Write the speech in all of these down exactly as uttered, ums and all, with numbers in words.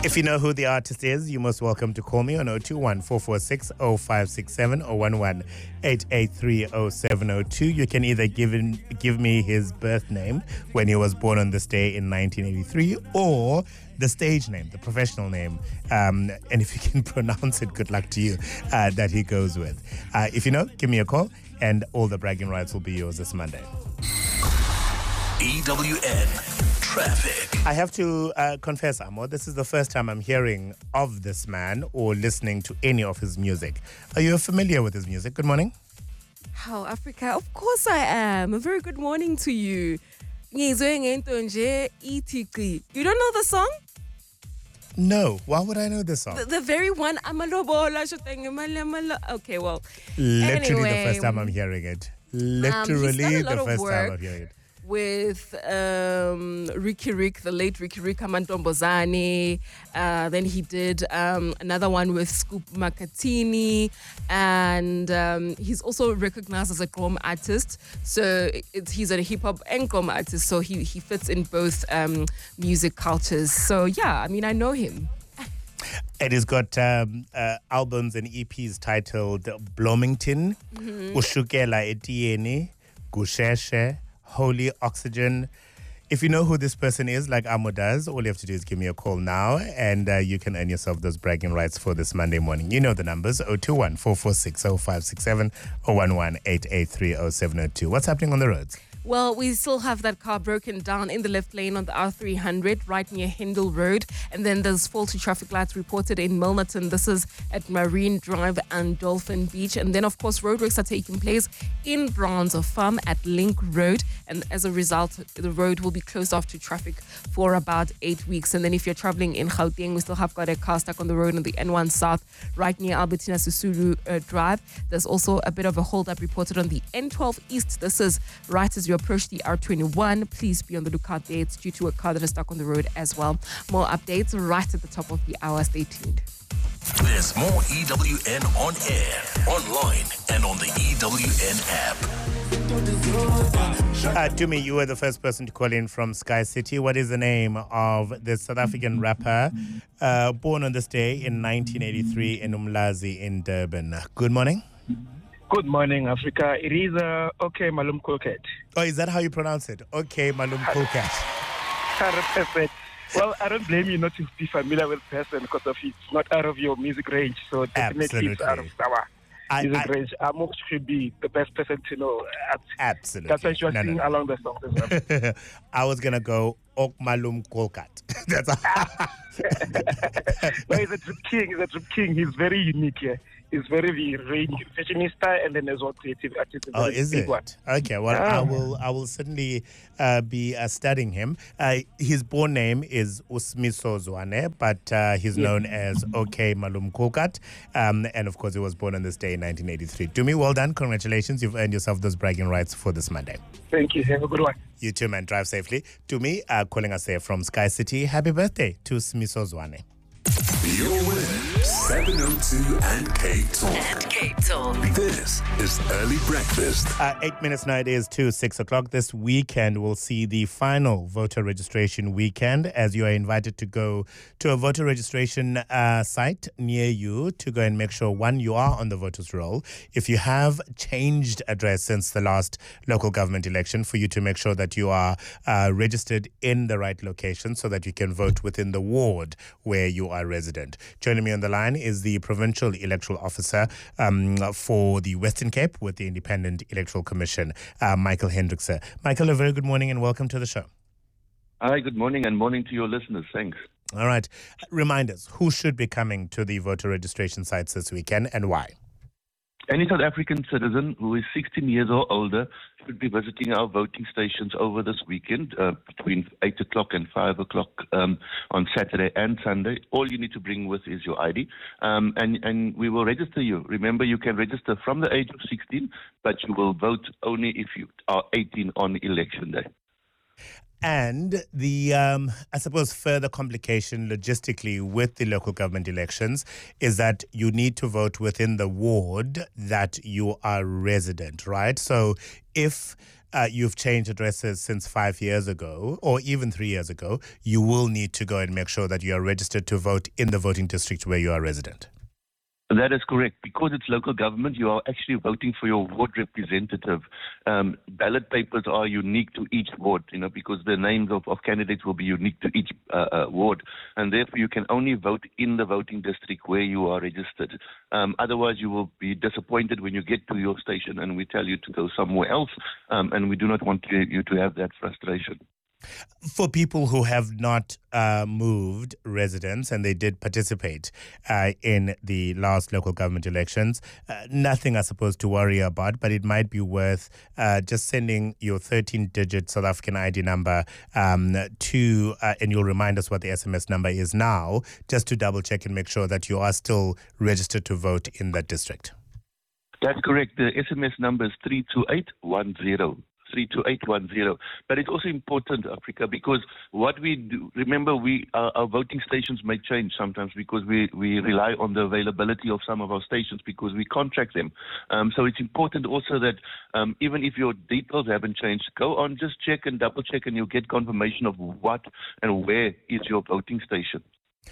If you know who the artist is, you're most welcome to call me on zero two one, four four six, zero five six seven or one one, eight eight three, zero seven zero two. You can either give in, give me his birth name when he was born on this day in nineteen eighty-three, or the stage name, the professional name, um, and if you can pronounce it, good luck to you, uh, that he goes with. Uh, if you know, give me a call, and all the bragging rights will be yours this Monday. E W N Traffic. I have to uh, confess, Amo, this is the first time I'm hearing of this man or listening to any of his music. Are you familiar with his music? Good morning. How, Africa? Of course I am. A very good morning to you. You don't know the song? No. Why would I know this song? The, the very one. Okay, well. Literally anyway, the first time I'm hearing it. Literally um, the first time I'm hearing it. With um, Ricky Rick, the late Ricky Rick Amantombozani. Uh, then he did um, another one with Scoop Makatini. And um, he's also recognized as a Gqom artist. So it's, he's a hip-hop and Gqom artist. So he, he fits in both um, music cultures. So yeah, I mean, I know him. It has got um, uh, albums and E Ps titled Bloomington, mm-hmm. Ushukela Etienne, Gusheshe, Holy Oxygen. If you know who this person is, like Amo does, all you have to do is give me a call now, and uh, you can earn yourself those bragging rights for this Monday morning. You know the numbers, zero two one, four four six, zero five six seven or one one, eight eight three, zero seven zero two. What's happening on the roads? Well, we still have that car broken down in the left lane on the R three hundred right near Hindle Road. And then there's faulty traffic lights reported in Milnerton. This is at Marine Drive and Dolphin Beach. And then, of course, roadworks are taking place in Browns Farm at Link Road. And as a result, the road will be closed off to traffic for about eight weeks. And then if you're traveling in Gauteng, we still have got a car stuck on the road on the N one South right near Albertina Sisulu uh, Drive. There's also a bit of a hold-up reported on the N twelve East. This is right as you approach the R twenty-one. Please be on the lookout there. It's due to a car that is stuck on the road as well. More updates right at the top of the hour. Stay tuned. There's more E W N on air, online, and on the E W N app. Uh, Tumi, you were the first person to call in from Sky City. What is the name of the South African rapper uh, born on this day in nineteen eighty-three in Umlazi in Durban? Good morning. Good morning, Africa. It is uh, OK Malum Kulket. Oh, is that how you pronounce it? OK Malum Kulket. Perfect. Well, I don't blame you not to be familiar with the person because of it's not out of your music range. So definitely Absolutely. it's out of our I, music I, range. Amo should be the best person to know. Absolutely. That's why you are no, singing no, no. along the song as well. I was going to go Ok Malum Kulkat. That's No, he's a drip king. He's a drip king. He's very unique here. He's very range fashionista and then as well creative artist. Oh, is it? One. Okay, well, Yeah. I will I will certainly uh, be uh, studying him. Uh, his born name is Usmiso Zwane, but uh, he's Yeah. known as OK Malum Kulkat. Um, and of course, he was born on this day in nineteen eighty-three. Tumi, well done. Congratulations. You've earned yourself those bragging rights for this Monday. Thank you. Have a good one. You too, man. Drive safely. Tumi, uh, calling us there from Sky City. Happy birthday to Smiso Zwane. Your winner, seven oh two and K Talk. And K Talk. This is Early Breakfast. Uh, eight minutes now, it is to six o'clock. This weekend, we'll see the final voter registration weekend as you are invited to go to a voter registration uh, site near you to go and make sure, one, you are on the voters roll. If you have changed address since the last local government election, for you to make sure that you are uh, registered in the right location so that you can vote within the ward where you are resident. Joining me on the line is the Provincial Electoral Officer um, for the Western Cape with the Independent Electoral Commission, uh, Michael Hendrickse. Michael, a very good morning and welcome to the show. Hi, good morning and morning to your listeners. Thanks. All right. Remind us, who should be coming to the voter registration sites this weekend and why? Any South African citizen who is sixteen years or older should be visiting our voting stations over this weekend uh, between eight o'clock and five o'clock um, on Saturday and Sunday. All you need to bring with is your I D, um, and, and we will register you. Remember, you can register from the age of sixteen, but you will vote only if you are eighteen on election day. And the, um, I suppose, further complication logistically with the local government elections is that you need to vote within the ward that you are resident, right? So if uh, you've changed addresses since five years ago or even three years ago, you will need to go and make sure that you are registered to vote in the voting district where you are resident. That is correct. Because it's local government, you are actually voting for your ward representative. Um, ballot papers are unique to each ward, you know, because the names of, of candidates will be unique to each uh, uh, ward. And therefore, you can only vote in the voting district where you are registered. Um, otherwise, you will be disappointed when you get to your station and we tell you to go somewhere else. Um, and we do not want you, you to have that frustration. For people who have not uh, moved residents and they did participate uh, in the last local government elections, uh, nothing I suppose to worry about, but it might be worth uh, just sending your thirteen-digit South African I D number um, to, uh, and you'll remind us what the S M S number is now, just to double check and make sure that you are still registered to vote in that district. That's correct. The S M S number is three two eight one zero. three two eight one zero. But it's also important, Africa, because what we do, remember, we uh, our voting stations may change sometimes because we, we rely on the availability of some of our stations because we contract them. Um, so it's important also that um, even if your details haven't changed, go on, just check and double check and you'll get confirmation of what and where is your voting station.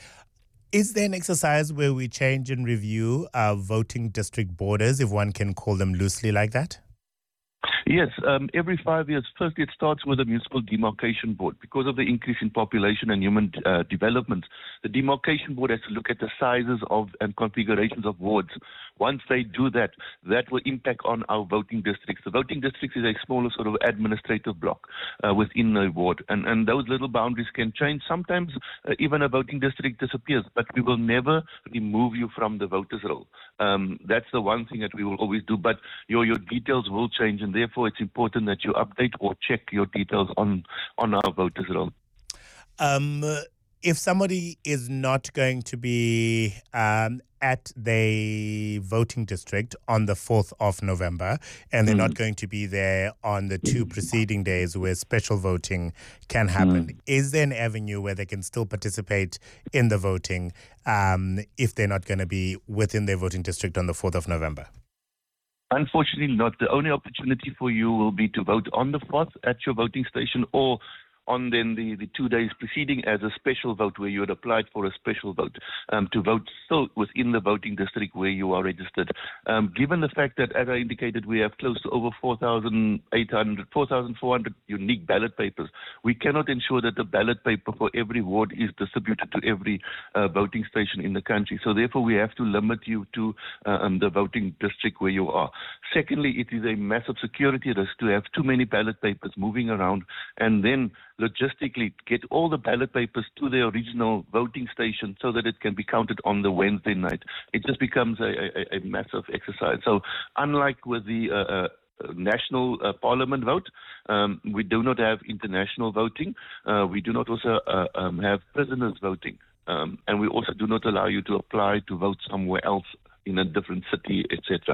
Is there an exercise where we change and review our voting district borders, if one can call them loosely like that? Yes, um, every five years. First, it starts with the Municipal Demarcation Board. Because of the increase in population and human uh, development, the Demarcation Board has to look at the sizes of and configurations of wards. Once they do that, that will impact on our voting districts. The voting district is a smaller sort of administrative block uh, within the ward, and, and those little boundaries can change. Sometimes uh, even a voting district disappears, but we will never remove you from the voters' roll. Um, that's the one thing that we will always do, but your, your details will change, and therefore it's important that you update or check your details on, on our voters' roll. Um, if somebody is not going to be um, at the voting district on the fourth of November and they're mm. not going to be there on the two preceding days where special voting can happen, mm. is there an avenue where they can still participate in the voting um, if they're not going to be within their voting district on the fourth of November? Unfortunately not. The only opportunity for you will be to vote on the fourth at your voting station or on then the, the two days preceding as a special vote where you had applied for a special vote um, to vote still within the voting district where you are registered. Um, given the fact that, as I indicated, we have close to over four thousand eight hundred, four thousand four hundred unique ballot papers, we cannot ensure that the ballot paper for every ward is distributed to every uh, voting station in the country. So therefore, we have to limit you to uh, um, the voting district where you are. Secondly, it is a massive security risk to have too many ballot papers moving around and then logistically get all the ballot papers to the original voting station so that it can be counted on the Wednesday night. It just becomes a, a, a massive exercise. So unlike with the uh, uh, national uh, parliament vote, um, we do not have international voting. Uh, we do not also uh, um, have prisoners voting. Um, and we also do not allow you to apply to vote somewhere else in a different city, et cetera.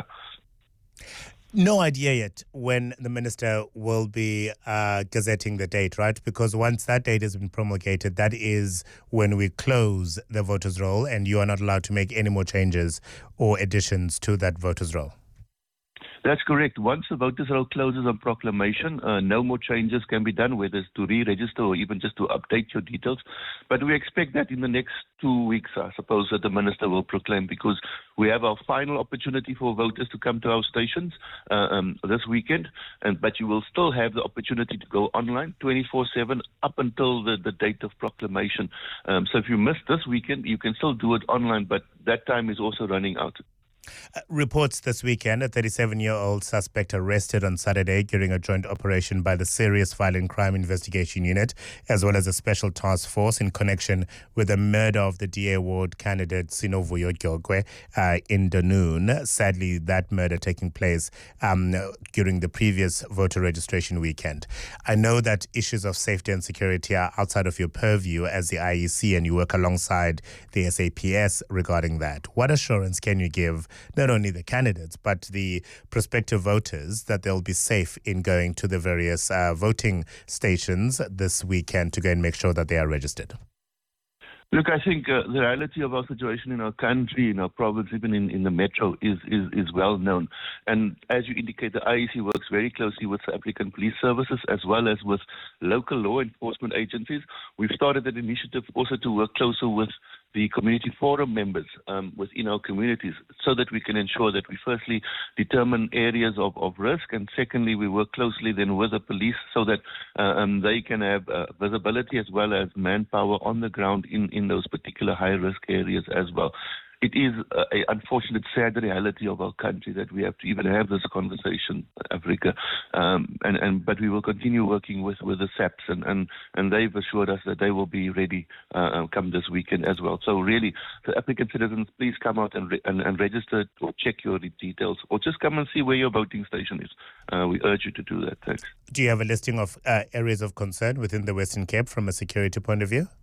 No idea yet when the minister will be uh, gazetting the date, right? Because once that date has been promulgated, that is when we close the voters' roll and you are not allowed to make any more changes or additions to that voters' roll. That's correct. Once the voters' roll closes on proclamation, uh, no more changes can be done, whether it's to re-register or even just to update your details. But we expect that in the next two weeks, I suppose, that the minister will proclaim, because we have our final opportunity for voters to come to our stations uh, um, this weekend. And but you will still have the opportunity to go online twenty-four seven up until the, the date of proclamation. Um, so if you miss this weekend, you can still do it online, but that time is also running out. Uh, reports this weekend, a thirty-seven-year-old suspect arrested on Saturday during a joint operation by the Serious Violent Crime Investigation Unit, as well as a special task force in connection with the murder of the D A ward candidate Sinovuyo Gyokwe uh, in Dunoon. Sadly, that murder taking place um, during the previous voter registration weekend. I know that issues of safety and security are outside of your purview as the I E C, and you work alongside the S A P S regarding that. What assurance can you give not only the candidates, but the prospective voters that they'll be safe in going to the various uh, voting stations this weekend to go and make sure that they are registered? Look, I think uh, the reality of our situation in our country, in our province, even in, in the metro, is, is, is well known. And as you indicate, the I E C works very closely with the African Police Services as well as with local law enforcement agencies. We've started an initiative also to work closer with the community forum members um, within our communities so that we can ensure that we firstly determine areas of, of risk, and secondly, we work closely then with the police so that uh, um, they can have uh, visibility as well as manpower on the ground in, in those particular high-risk areas as well. It is an unfortunate, sad reality of our country that we have to even have this conversation, Africa. Um, and, and but we will continue working with, with the S A Ps, and, and, and they've assured us that they will be ready uh, come this weekend as well. So really, the African citizens, please come out and, re- and, and register or check your details, or just come and see where your voting station is. Uh, we urge you to do that. Thanks. Do you have a listing of uh, areas of concern within the Western Cape from a security point of view?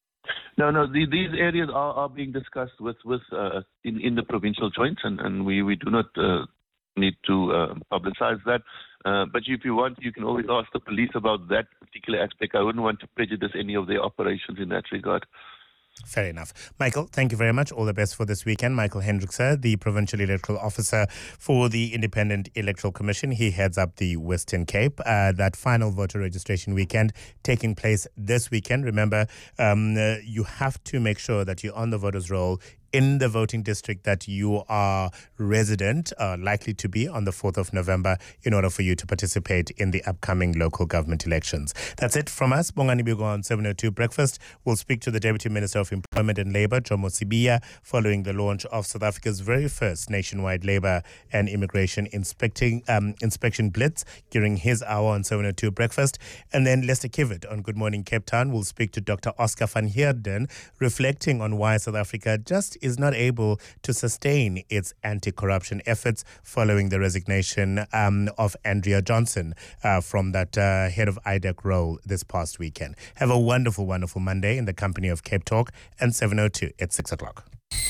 No, no. The, these areas are, are being discussed with with uh, in in the provincial joints, and, and we, we do not uh, need to uh, publicize that. Uh, but if you want, you can always ask the police about that particular aspect. I wouldn't want to prejudice any of their operations in that regard. Fair enough. Michael, thank you very much. All the best for this weekend. Michael Hendrickse, the Provincial Electoral Officer for the Independent Electoral Commission. He heads up the Western Cape. Uh, that final voter registration weekend taking place this weekend. Remember, um, uh, you have to make sure that you're on the voters' roll in the voting district that you are resident, uh, likely to be on the fourth of November, in order for you to participate in the upcoming local government elections. That's it from us. Bongani Bigo on seven oh two Breakfast. We'll speak to the Deputy Minister of Employment and Labour, Jomo Sibiya, following the launch of South Africa's very first nationwide labour and immigration inspecting um, inspection blitz during his hour on seven oh two Breakfast. And then Lester Kivet on Good Morning Cape Town will speak to Doctor Oscar van Heerden, reflecting on why South Africa just is not able to sustain its anti-corruption efforts following the resignation um, of Andrea Johnson uh, from that uh, head of I D E C role this past weekend. Have a wonderful, wonderful Monday in the company of Cape Talk and seven oh two at six o'clock.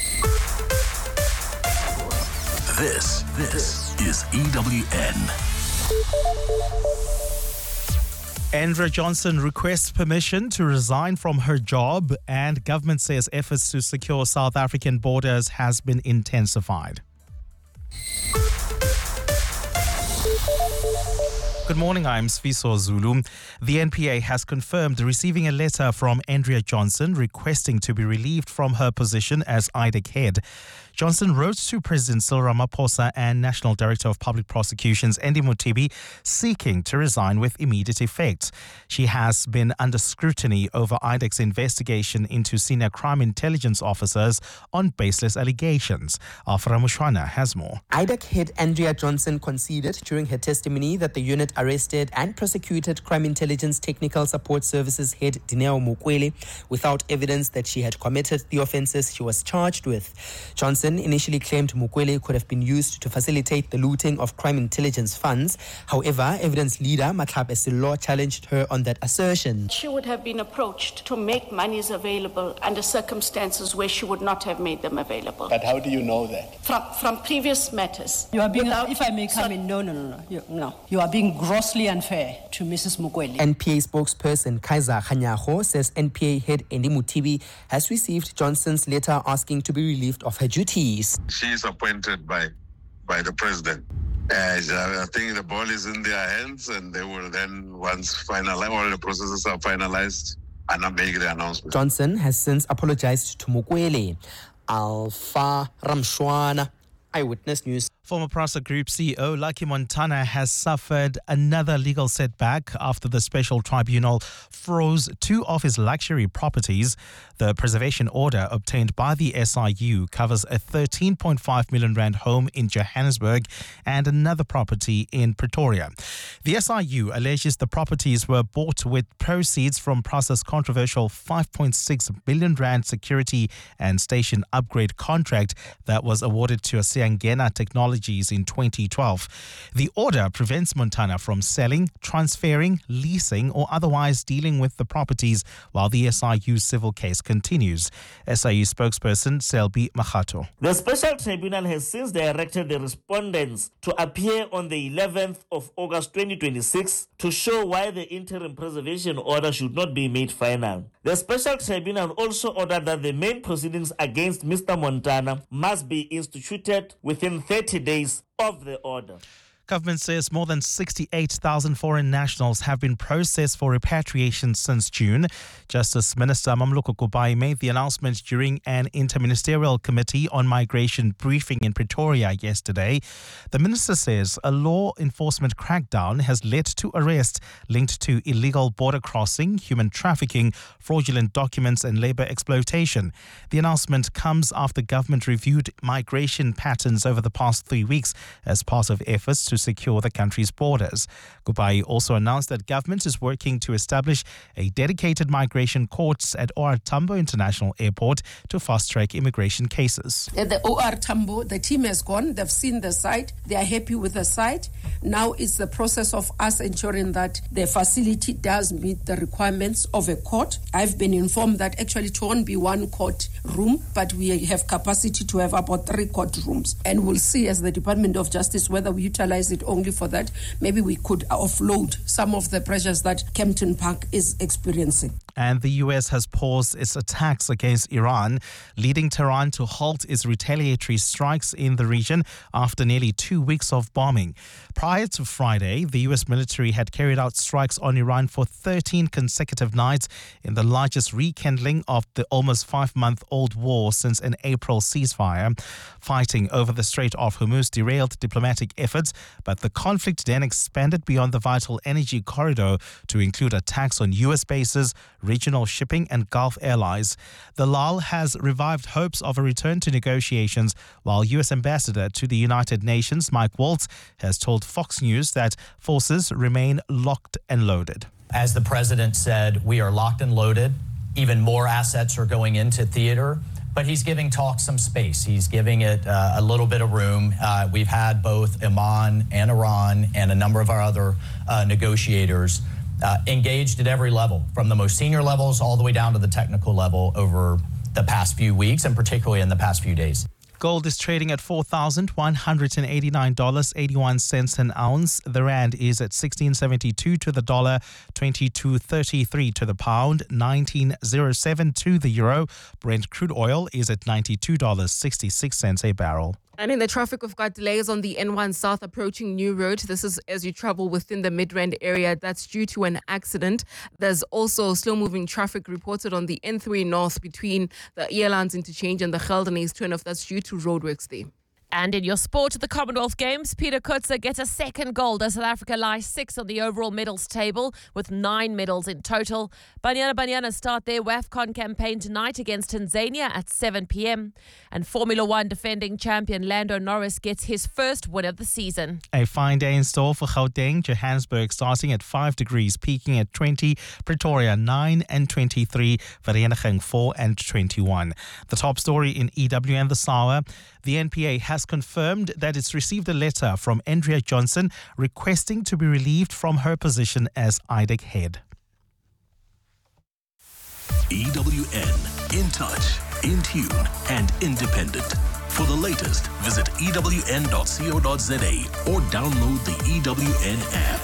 This, this is E W N. Andrea Johnson requests permission to resign from her job, and government says efforts to secure South African borders has been intensified. Good morning, I'm Sfiso Zulu. The N P A has confirmed receiving a letter from Andrea Johnson requesting to be relieved from her position as I D E C head. Johnson wrote to President Cyril Ramaphosa and National Director of Public Prosecutions, Andy Mothibi, seeking to resign with immediate effect. She has been under scrutiny over I D E C's investigation into senior crime intelligence officers on baseless allegations. Afra Mushwana has more. I D E C head Andrea Johnson conceded during her testimony that the unit arrested and prosecuted Crime Intelligence Technical Support Services head Dineo Mukwele without evidence that she had committed the offences she was charged with. Johnson initially claimed Mukwele could have been used to facilitate the looting of crime intelligence funds. However, evidence leader Matlhape Sello challenged her on that assertion. She would have been approached to make monies available under circumstances where she would not have made them available. But how do you know that? From from previous matters. You are being, Without, if I may come in, no, no, no, no, you, no. You are being grossly unfair to Missus Mukwele. N P A spokesperson Kaiser Khanyago says N P A head Andy Mothibi has received Johnson's letter asking to be relieved of her duties. She is appointed by by the president. Uh, I think the ball is in their hands, and they will then, once final, all the processes are finalized, and make the announcement. Johnson has since apologized to Mukwele. Alpha Ramshwana, Eyewitness News. Former Prasa Group C E O Lucky Montana has suffered another legal setback after the special tribunal froze two of his luxury properties. The preservation order obtained by the S I U covers a thirteen point five million rand home in Johannesburg and another property in Pretoria. The S I U alleges the properties were bought with proceeds from Prasa's controversial five point six billion rand security and station upgrade contract that was awarded to a Siangena Technology Technologies in twenty twelve. The order prevents Montana from selling, transferring, leasing, or otherwise dealing with the properties while the S I U civil case continues. S I U spokesperson Selby Mahato. The special tribunal has since directed the respondents to appear on the eleventh of August twenty twenty-six to show why the interim preservation order should not be made final. The special tribunal also ordered that the main proceedings against Mister Montana must be instituted within thirty days of the order. Government says more than sixty-eight thousand foreign nationals have been processed for repatriation since June. Justice Minister Mamloko Kubai made the announcement during an interministerial committee on migration briefing in Pretoria yesterday. The minister says a law enforcement crackdown has led to arrests linked to illegal border crossing, human trafficking, fraudulent documents and labour exploitation. The announcement comes after government reviewed migration patterns over the past three weeks as part of efforts to secure the country's borders. Kubai also announced that government is working to establish a dedicated migration courts at O R Tambo International Airport to fast-track immigration cases. At the O R Tambo, the team has gone, they've seen the site, they are happy with the site. Now it's the process of us ensuring that the facility does meet the requirements of a court. I've been informed that actually it won't be one court room, but we have capacity to have about three court rooms. And we'll see as the Department of Justice whether we utilize it only for that. Maybe we could offload some of the pressures that Kempton Park is experiencing. And the U S has paused its attacks against Iran, leading Tehran to halt its retaliatory strikes in the region after nearly two weeks of bombing. Prior to Friday, the U S military had carried out strikes on Iran for thirteen consecutive nights in the largest rekindling of the almost five-month-old war since an April ceasefire. Fighting over the Strait of Hormuz derailed diplomatic efforts, but the conflict then expanded beyond the vital energy corridor to include attacks on U S bases, regional shipping and Gulf allies. The lull has revived hopes of a return to negotiations, while U S Ambassador to the United Nations Mike Waltz has told Fox News that forces remain locked and loaded. As the president said, we are locked and loaded. Even more assets are going into theater. But he's giving talk some space. He's giving it uh, a little bit of room. Uh, we've had both Oman and Iran and a number of our other uh, negotiators uh, engaged at every level, from the most senior levels all the way down to the technical level over the past few weeks, and particularly in the past few days. Gold is trading at four thousand one hundred eighty-nine dollars and eighty-one cents an ounce. The rand is at sixteen seventy-two to the dollar, twenty-two thirty-three to the pound, nineteen oh seven to the euro. Brent crude oil is at ninety-two dollars and sixty-six cents a barrel. And in the traffic, we've got delays on the N one South approaching New Road. This is as you travel within the Midrand area. That's due to an accident. There's also slow-moving traffic reported on the N three North between the Earlands interchange and the Geldenhuys turnoff. That's due to roadworks there. And in your sport, the Commonwealth Games, Peter Kutzer gets a second gold as South Africa lies sixth on the overall medals table with nine medals in total. Banyana Banyana start their WAFCON campaign tonight against Tanzania at seven p.m. And Formula One defending champion Lando Norris gets his first win of the season. A fine day in store for Gauteng, Johannesburg starting at five degrees, peaking at twenty, Pretoria nine and twenty-three, Vereeniging four and twenty-one. The top story in E W and the S A W A, the N P A has confirmed that it's received a letter from Andrea Johnson requesting to be relieved from her position as I D E C head. E W N, in touch, in tune and independent. For the latest, visit E W N dot co dot za or download the E W N app.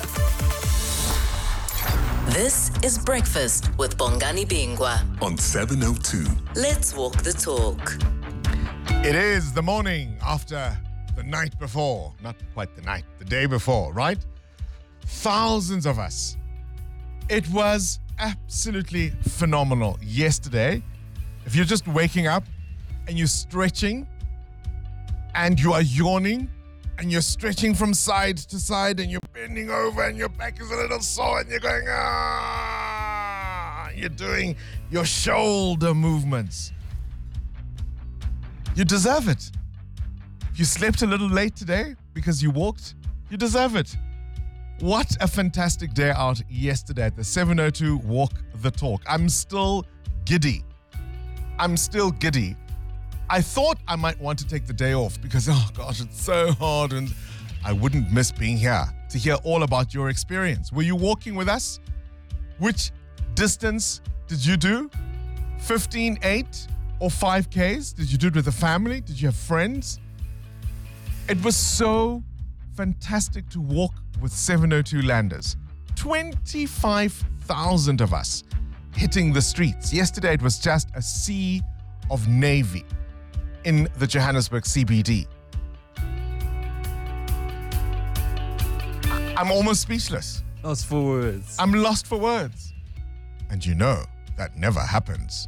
This is Breakfast with Bongani Bingwa on seven oh two. Let's walk the talk. It is the morning after the night before, not quite the night, the day before, right? Thousands of us. It was absolutely phenomenal yesterday. If you're just waking up and you're stretching and you are yawning and you're stretching from side to side and you're bending over and your back is a little sore and you're going, ah, you're doing your shoulder movements. You deserve it. If you slept a little late today because you walked, you deserve it. What a fantastic day out yesterday at the seven oh two Walk the Talk. I'm still giddy. I'm still giddy I thought I might want to take the day off because, oh gosh, it's so hard and I wouldn't miss being here to hear all about your experience. Were you walking with us? Which distance did you do? fifteen, eight or five Ks? Did you do it with a family? Did you have friends? It was so fantastic to walk with seven oh two Landers. twenty-five thousand of us hitting the streets. Yesterday it was just a sea of navy in the Johannesburg C B D. I'm almost speechless. Lost for words. I'm lost for words. And you know, that never happens.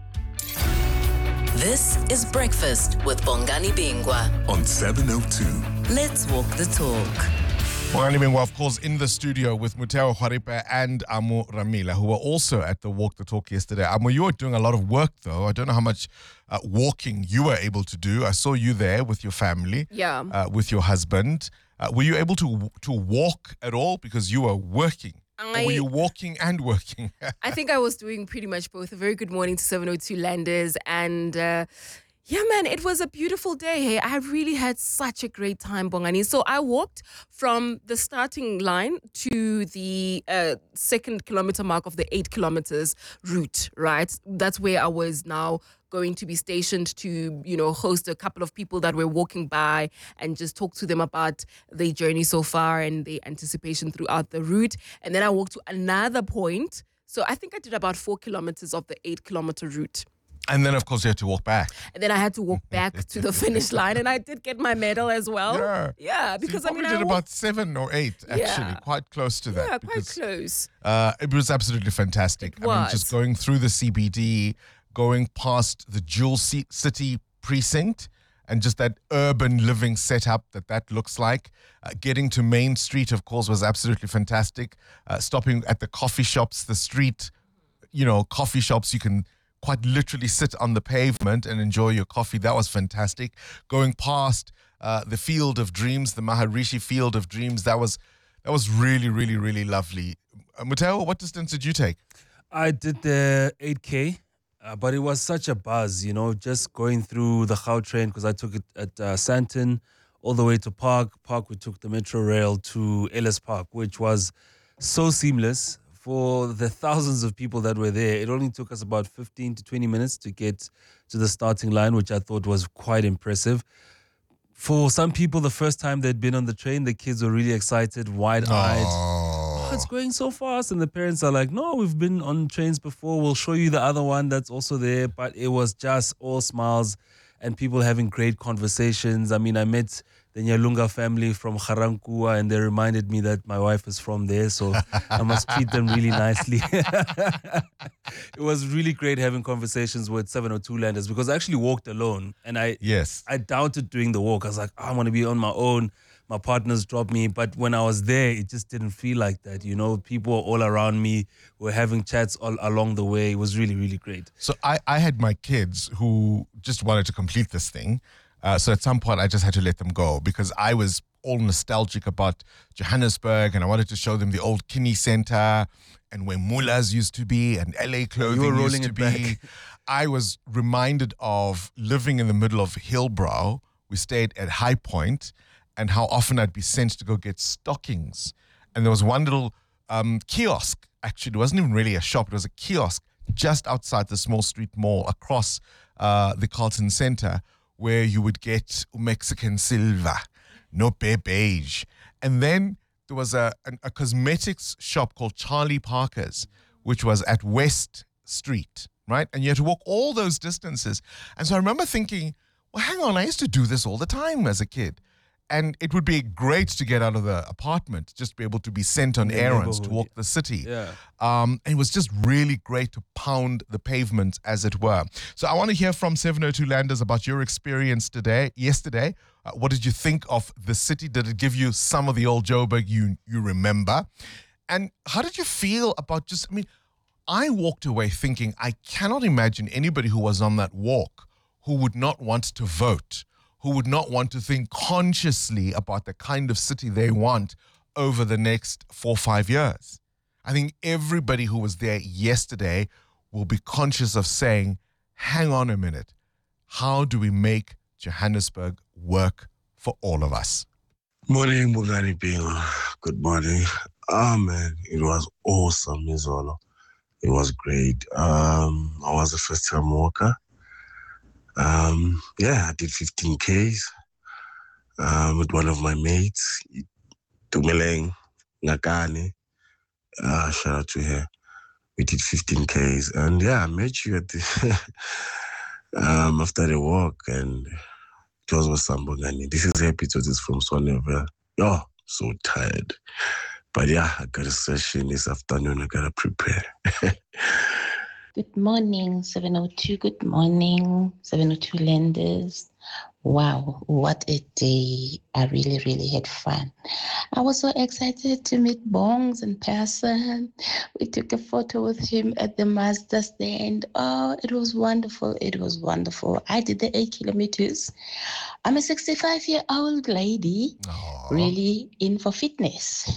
This is Breakfast with Bongani Bingwa on seven oh two. Let's walk the talk. Bongani Bingwa, of course, in the studio with Muteo Haripe and Amo Ramila, who were also at the Walk the Talk yesterday. Amo, you were doing a lot of work, though. I don't know how much uh, walking you were able to do. I saw you there with your family, Yeah. uh, with your husband. Uh, were you able to to walk at all because you were working? I- or were you walking and working? I think I was doing pretty much both. A very good morning to seven oh two Landers. And uh, yeah, man, it was a beautiful day. Hey, I really had such a great time, Bongani. So I walked from the starting line to the uh, second kilometer mark of the eight kilometers route, right? That's where I was now going to be stationed to, you know, host a couple of people that were walking by and just talk to them about their journey so far and the anticipation throughout the route. And then I walked to another point. So I think I did about four kilometers of the eight kilometer route. And then, of course, you had to walk back. And then I had to walk back to the finish line, and I did get my medal as well. Yeah. Yeah, because so you I mean, probably I did wa- about seven or eight, actually, Yeah. quite close to that. yeah, quite because, close. Uh, it was absolutely fantastic. It I mean, was. just going through the C B D, going past the Jewel C- City precinct, and just that urban living setup that that looks like. Uh, getting to Main Street, of course, was absolutely fantastic. Uh, stopping at the coffee shops, the street, you know, coffee shops, you can quite literally sit on the pavement and enjoy your coffee. That was fantastic. Going past uh, the Field of Dreams, the Maharishi Field of Dreams, that was that was really, really, really lovely. Uh, Muteo, what distance did you take? I did the eight K, uh, but it was such a buzz, you know, just going through the Gautrain because I took it at uh, Sandton all the way to Park. Park, we took the Metro Rail to Ellis Park, which was so seamless. For the thousands of people that were there, it only took us about fifteen to twenty minutes to get to the starting line, which I thought was quite impressive. For some people, the first time they'd been on the train, the kids were really excited, wide-eyed. Oh, it's going so fast. And the parents are like, no, we've been on trains before. We'll show you the other one that's also there. But it was just all smiles and people having great conversations. I mean, I met the Nyalunga family from Garankuwa, and they reminded me that my wife is from there, so I must treat them really nicely. It was really great having conversations with seven oh two Landers because I actually walked alone, and I yes I doubted doing the walk. I was like, oh, I want to be on my own. My partners dropped me, but when I was there, it just didn't feel like that. You know, people were all around me. We were having chats all along the way. It was really, really great. So I, I had my kids who just wanted to complete this thing. Uh, so at some point, I just had to let them go because I was all nostalgic about Johannesburg and I wanted to show them the old Kinney Center and where Mullahs used to be and L A Clothing You were used rolling to it be. back. I was reminded of living in the middle of Hillbrow. We stayed at High Point and how often I'd be sent to go get stockings. And there was one little um, kiosk, actually. It wasn't even really a shop. It was a kiosk just outside the Small Street Mall across uh, the Carlton Center where you would get Mexican Silva, no beige. And then there was a, a, a cosmetics shop called Charlie Parker's, which was at West Street, right? And you had to walk all those distances. And so I remember thinking, well, hang on, I used to do this all the time as a kid. And it would be great to get out of the apartment, just be able to be sent on The errands to neighborhood, walk the city. Yeah. Um, and it was just really great to pound the pavement, as it were. So I want to hear from seven oh two Landers about your experience today, yesterday. Uh, what did you think of the city? Did it give you some of the old Joburg you you remember? And how did you feel about just, I mean, I walked away thinking, I cannot imagine anybody who was on that walk who would not want to vote, who would not want to think consciously about the kind of city they want over the next four or five years. I think everybody who was there yesterday will be conscious of saying, hang on a minute, how do we make Johannesburg work for all of us? Morning, Bongani Bingo. Good morning. Ah, man, it was awesome, Izolo. It was great. Um, I was a first-time walker. Um, yeah, I did fifteen Ks um, with one of my mates, Tumeleng Ngakane. Uh, shout out to her. We did fifteen Ks, and yeah, I met you at the um, after the walk, and it was with Sambongani. This is Happy to this from Swanever. Oh, so tired. But yeah, I got a session this afternoon. I gotta prepare. Good morning, seven oh two. Good morning, seven oh two lenders. Wow, what a day. I really, really had fun. I was so excited to meet Bongs in person. We took a photo with him at the Mazda stand. Oh, it was wonderful. It was wonderful. I did the eight kilometers. I'm a sixty-five-year-old lady, Aww. Really in for fitness.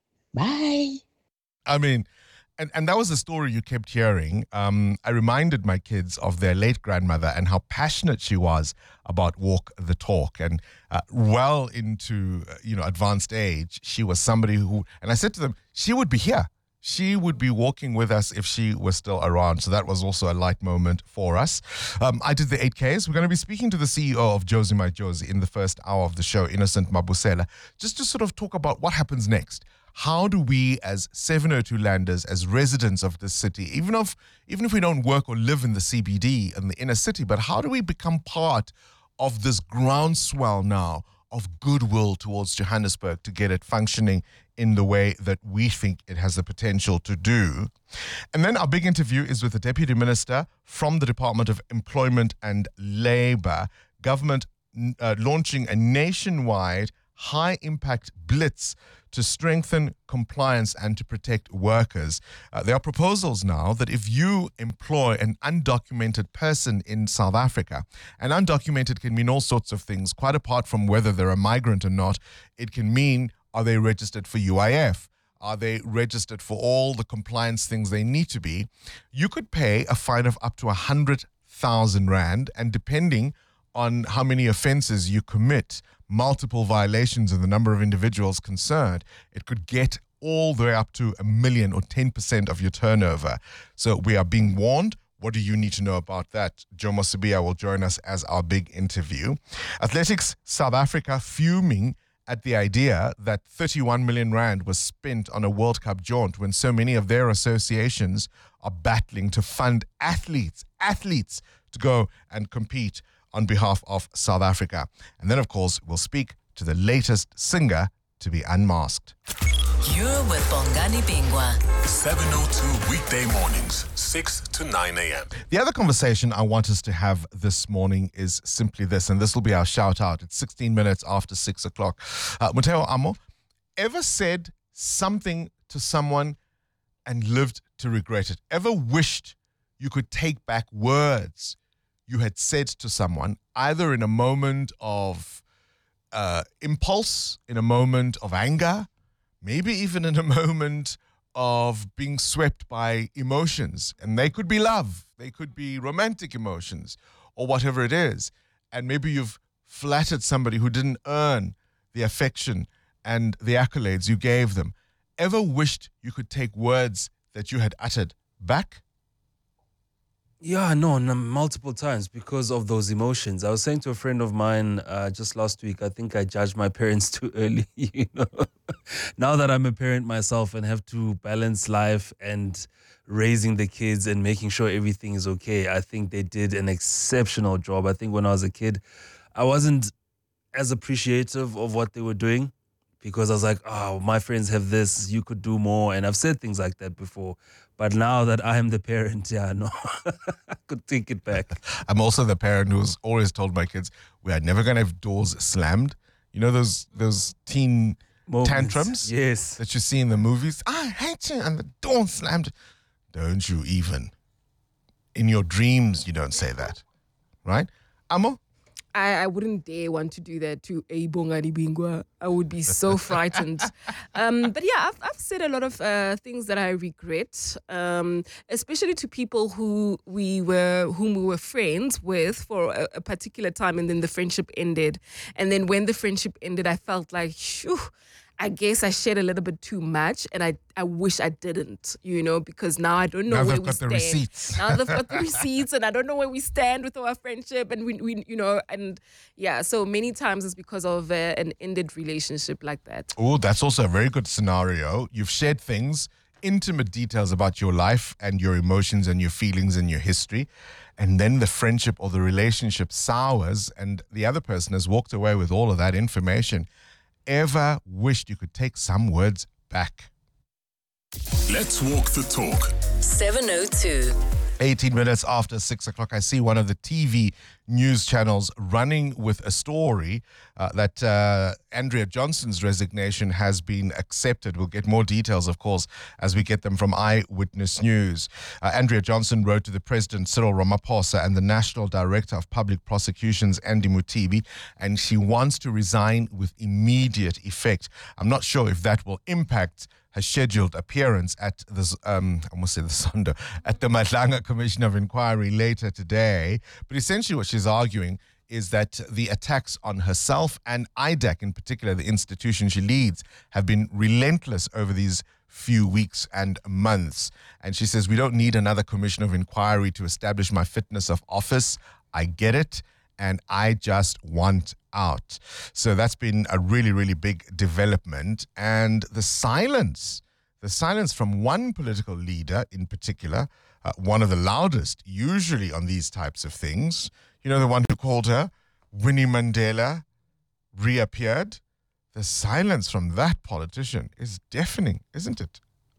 Bye. I mean, And and that was the story you kept hearing. Um, I reminded my kids of their late grandmother and how passionate she was about walk the talk. And uh, well into uh, you know advanced age, she was somebody who. And I said to them, she would be here. She would be walking with us if she was still around. So that was also a light moment for us. Um, I did the eight Ks. We're going to be speaking to the C E O of Jozi My Jozi in the first hour of the show, Innocent Mabusela, just to sort of talk about what happens next. How do we, as seven oh two landers, as residents of this city, even if even if we don't work or live in the C B D and the inner city, but how do we become part of this groundswell now of goodwill towards Johannesburg to get it functioning in the way that we think it has the potential to do? And then our big interview is with the Deputy Minister from the Department of Employment and Labour, government uh, launching a nationwide high-impact blitz to strengthen compliance and to protect workers. Uh, there are proposals now that if you employ an undocumented person in South Africa, and undocumented can mean all sorts of things, quite apart from whether they're a migrant or not. It can mean, are they registered for U I F? Are they registered for all the compliance things they need to be? You could pay a fine of up to one hundred thousand rand, and depending on how many offenses you commit, multiple violations and the number of individuals concerned, it could get all the way up to a million or ten percent of your turnover. So we are being warned. What do you need to know about that? Jomo Sibiya will join us as our big interview. Athletics South Africa fuming at the idea that thirty-one million rand was spent on a World Cup jaunt when so many of their associations are battling to fund athletes, athletes to go and compete on behalf of South Africa. And then, of course, we'll speak to the latest singer to be unmasked. You're with Bongani Bingwa. seven oh two weekday mornings, six to nine a.m. The other conversation I want us to have this morning is simply this, and this will be our shout out. It's sixteen minutes after six o'clock. Uh, Muteo Amo, ever said something to someone and lived to regret it? Ever wished you could take back words you had said to someone, either in a moment of uh, impulse, in a moment of anger, maybe even in a moment of being swept by emotions? And they could be love, they could be romantic emotions, or whatever it is. And maybe you've flattered somebody who didn't earn the affection and the accolades you gave them. Ever wished you could take words that you had uttered back? Yeah, no, no, multiple times because of those emotions. I was saying to a friend of mine uh, just last week, I think I judged my parents too early, you know. Now that I'm a parent myself and have to balance life and raising the kids and making sure everything is okay, I think they did an exceptional job. I think when I was a kid, I wasn't as appreciative of what they were doing because I was like, oh, my friends have this, you could do more. And I've said things like that before. But now that I am the parent, yeah, no, I could take it back. I'm also the parent who's always told my kids, we are never going to have doors slammed. You know those those teen Moments. tantrums yes. that you see in the movies? I hate you, and the door slammed. Don't you even. In your dreams, you don't say that, right? Amo? I, I wouldn't dare want to do that to a Bongani Bingwa. I would be so frightened. Um, but yeah, I've, I've said a lot of uh, things that I regret, um, especially to people who we were, whom we were friends with for a, a particular time, and then the friendship ended. And then when the friendship ended, I felt like, shoo, I guess I shared a little bit too much, and I, I wish I didn't, you know, because now I don't know now where they've we got stand. the receipts. Now they've got the receipts, and I don't know where we stand with our friendship, and we, we you know, and yeah, so many times it's because of uh, an ended relationship like that. Oh, that's also a very good scenario. You've shared things, intimate details about your life and your emotions and your feelings and your history, and then the friendship or the relationship sours, and the other person has walked away with all of that information. Ever wished you could take some words back? Let's walk the talk. seven oh two. eighteen minutes after six o'clock, I see one of the T V news channels running with a story uh, that uh, Andrea Johnson's resignation has been accepted. We'll get more details, of course, as we get them from Eyewitness News. Uh, Andrea Johnson wrote to the President, Cyril Ramaphosa, and the National Director of Public Prosecutions, Andy Mutibi, and she wants to resign with immediate effect. I'm not sure if that will impact her scheduled appearance at the, um, I almost say the Sondo, at the Madlanga Commission of Inquiry later today. But essentially what she's arguing is that the attacks on herself and I D A C in particular, the institution she leads, have been relentless over these few weeks and months. And she says, we don't need another commission of inquiry to establish my fitness of office. I get it. And I just want out. So that's been a really, really big development. And the silence, the silence from one political leader in particular, uh, one of the loudest usually on these types of things, you know, the one who called her Winnie Mandela, reappeared. The silence from that politician is deafening, isn't it?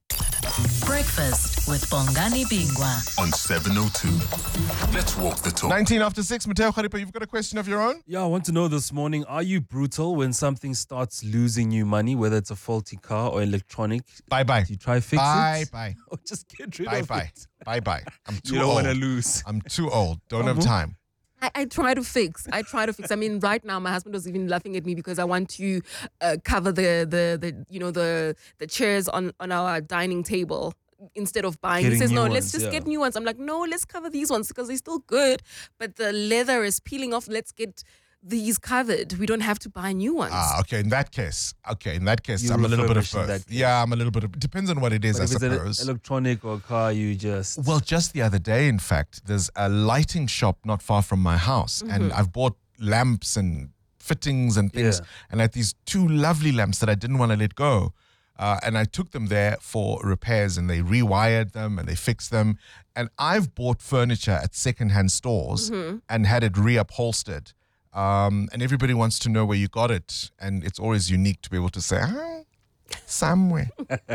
Breakfast with Bongani Bingwa on seven oh two. Let's walk the talk. nineteen after six. Mateo Kharipa, you've got a question of your own? Yeah, I want to know this morning, are you brutal when something starts losing you money, whether it's a faulty car or electronic? Bye-bye. Do you try fix bye, it? Bye-bye. Or just get rid bye of bye. it? Bye-bye. I'm too You don't old. want to lose. I'm too old. Don't have time. I, I try to fix. I try to fix. I mean, right now, my husband was even laughing at me because I want to uh, cover the, the the you know the the chairs on, on our dining table instead of buying. Getting he says, new no, ones, let's just yeah. get new ones. I'm like, no, let's cover these ones because they're still good, but the leather is peeling off. Let's get these covered. We don't have to buy new ones. Ah, okay. In that case, okay. In that case, You I'm a little bit of refurbish in both. that case. Yeah, I'm a little bit of. Depends on what it is, But I if it's suppose. an electronic or car, you just... Well, just the other day, in fact, there's a lighting shop not far from my house, and I've bought lamps and fittings and things, Yeah. and I had these two lovely lamps that I didn't want to let go. Uh, and I took them there for repairs, and they rewired them and they fixed them. And I've bought furniture at secondhand stores Mhm. and had it reupholstered. Um, and everybody wants to know where you got it. And it's always unique to be able to say, ah, somewhere.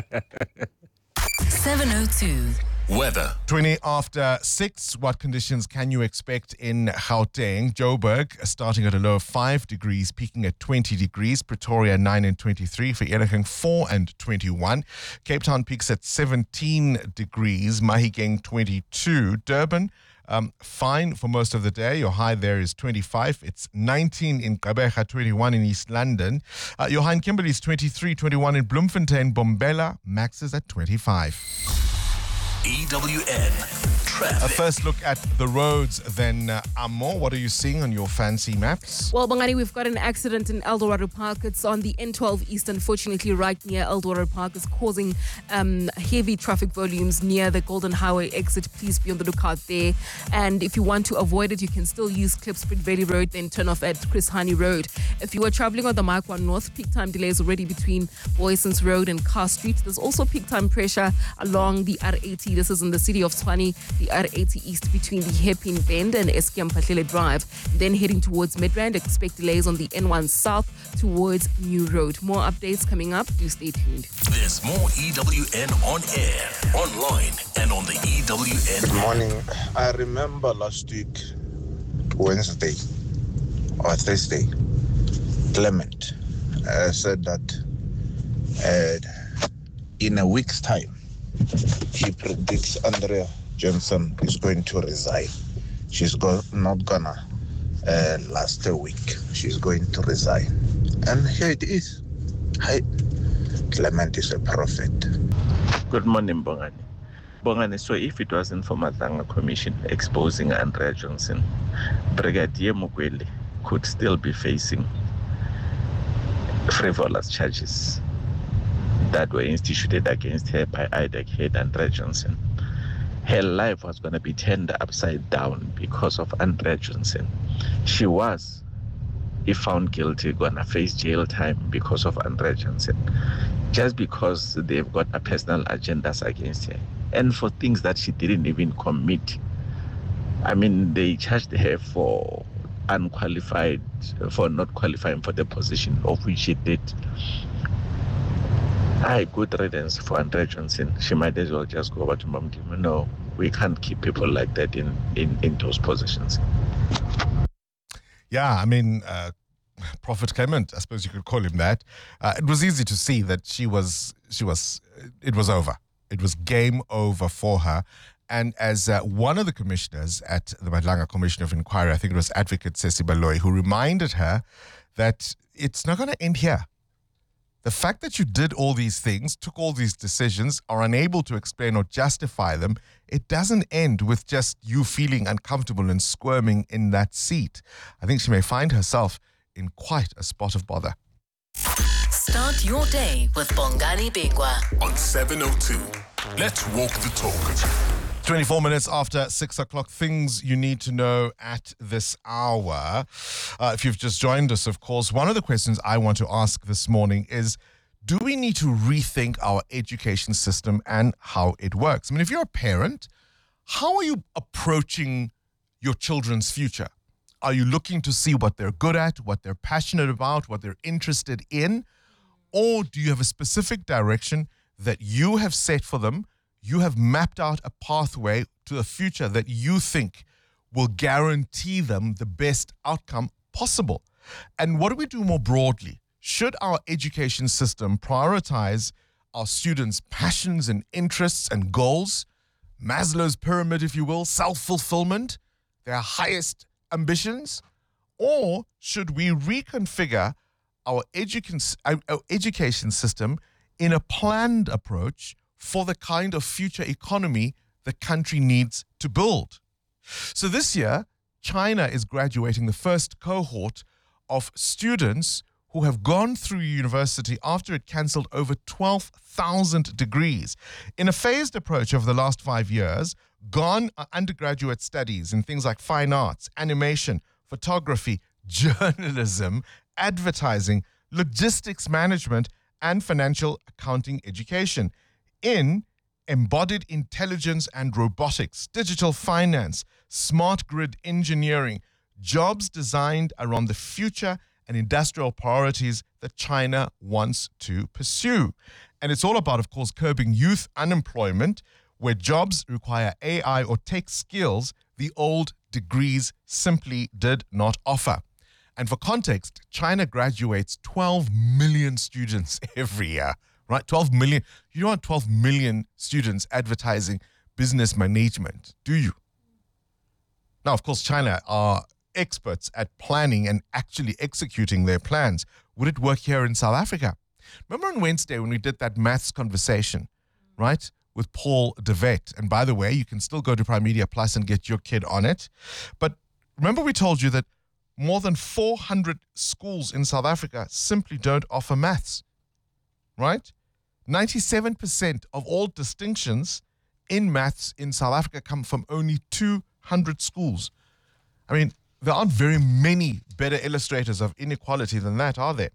seven oh two. Weather. twenty after six. What conditions can you expect in Gauteng? Joburg starting at a low of five degrees, peaking at twenty degrees. Pretoria nine and twenty-three. Vereeniging four and twenty-one. Cape Town peaks at seventeen degrees. Mahikeng twenty-two. Durban Um, fine for most of the day. Your high there is twenty-five. It's nineteen in Gqeberha, twenty-one in East London. Uh, your high in Kimberley is twenty-three, twenty-one in Bloemfontein. Bombela, max is at twenty-five. E W N A traffic. first look at the roads, then uh, Amo, what are you seeing on your fancy maps? Well, Bongani, we've got an accident in Eldorado Park. It's on the N twelve East, unfortunately, right near Eldorado Park. It's causing um, heavy traffic volumes near the Golden Highway exit. Please be on the lookout there. And if you want to avoid it, you can still use Klipspruit Valley Road, then turn off at Chris Hani Road. If you are traveling on the Mark one North, peak time delays already between Boysons Road and Carr Street. There's also peak time pressure along the R eighty. This is in the city of Tshwane, the R eighty East between the Hairpin Bend and Eskom Patlele Drive. Then heading towards Midrand, expect delays on the N one South towards New Road. More updates coming up. Do stay tuned. There's more E W N on air, online, and on the E W N. Good morning. I remember last week, Wednesday or Thursday, Clement uh, said that uh, in a week's time, he predicts Andrea Johnson is going to resign. She's go- not gonna uh, last week. She's going to resign. And here it is. Hi, Clement is a prophet. Good morning, Bongani. Bongani, so if it wasn't for Madlanga Commission exposing Andrea Johnson, Brigadier Mukwele could still be facing frivolous charges that were instituted against her by I D E C head Andrea Johnson. Her life was going to be turned upside down because of Andrea Johnson. She was, if found guilty, going to face jail time because of Andrea Johnson, just because they've got a personal agendas against her, and for things that she didn't even commit. I mean, they charged her for unqualified, for not qualifying for the position of which she did. Aye, good riddance for Andrea Johnson. She might as well just go over to Mamdima. No, we can't keep people like that in, in, in those positions. Yeah, I mean, uh, Prophet Clement, I suppose you could call him that. Uh, it was easy to see that she was, she was, it was over. It was game over for her. And as uh, one of the commissioners at the Madlanga Commission of Inquiry, I think it was Advocate Sesi Baloyi, who reminded her that it's not going to end here. The fact that you did all these things, took all these decisions, are unable to explain or justify them, it doesn't end with just you feeling uncomfortable and squirming in that seat. I think she may find herself in quite a spot of bother. Start your day with Bongani Bingwa on seven oh two. Let's walk the talk. twenty-four minutes after six o'clock, things you need to know at this hour. Uh, if you've just joined us, of course, one of the questions I want to ask this morning is, do we need to rethink our education system and how it works? I mean, if you're a parent, how are you approaching your children's future? Are you looking to see what they're good at, what they're passionate about, what they're interested in? Or do you have a specific direction that you have set for them? You have mapped out a pathway to a future that you think will guarantee them the best outcome possible. And what do we do more broadly? Should our education system prioritize our students' passions and interests and goals, Maslow's pyramid, if you will, self-fulfillment, their highest ambitions? Or should we reconfigure our, educa- our education system in a planned approach for the kind of future economy the country needs to build? So this year, China is graduating the first cohort of students who have gone through university after it cancelled over twelve thousand degrees. In a phased approach over the last five years, gone are undergraduate studies in things like fine arts, animation, photography, journalism, advertising, logistics management, and financial accounting education. In embodied intelligence and robotics, digital finance, smart grid engineering, jobs designed around the future and industrial priorities that China wants to pursue. And it's all about, of course, curbing youth unemployment, where jobs require A I or tech skills the old degrees simply did not offer. And for context, China graduates twelve million students every year. Right, twelve million. You don't want twelve million students advertising business management, do you? Now, of course, China are experts at planning and actually executing their plans. Would it work here in South Africa? Remember on Wednesday when we did that maths conversation, right, with Paul DeVette? And by the way, you can still go to Prime Media Plus and get your kid on it. But remember we told you that more than four hundred schools in South Africa simply don't offer maths, right? ninety-seven percent of all distinctions in maths in South Africa come from only two hundred schools. I mean, there aren't very many better illustrators of inequality than that, are there?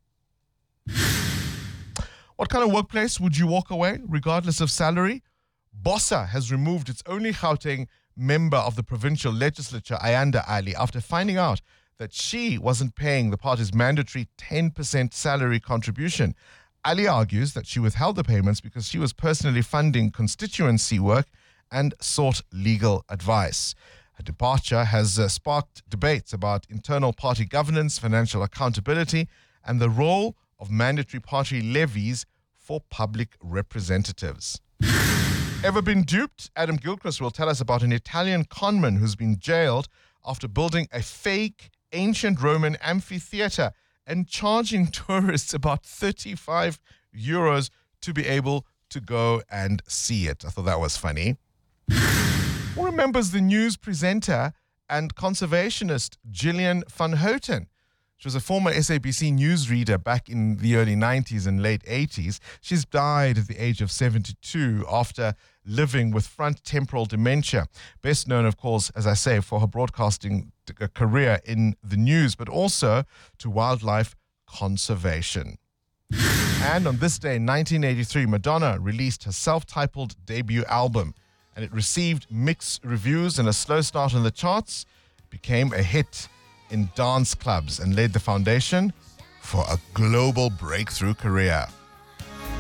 What kind of workplace would you walk away, regardless of salary? Bossa has removed its only Gauteng member of the provincial legislature, Ayanda Ali, after finding out that she wasn't paying the party's mandatory ten percent salary contribution. Ali argues that she withheld the payments because she was personally funding constituency work and sought legal advice. Her departure has uh, sparked debates about internal party governance, financial accountability, and the role of mandatory party levies for public representatives. Ever been duped? Adam Gilchrist will tell us about an Italian conman who's been jailed after building a fake ancient Roman amphitheater and charging tourists about thirty-five euros to be able to go and see it. I thought that was funny. Who remembers the news presenter and conservationist Gillian van Houten? She was a former S A B C newsreader back in the early nineties and late eighties. She's died at the age of seventy-two after living with front temporal dementia. Best known, of course, as I say, for her broadcasting career in the news, but also to wildlife conservation. And on this day in nineteen eighty-three, Madonna released her self-titled debut album, and it received mixed reviews and a slow start on the charts, became a hit in dance clubs and laid the foundation for a global breakthrough career.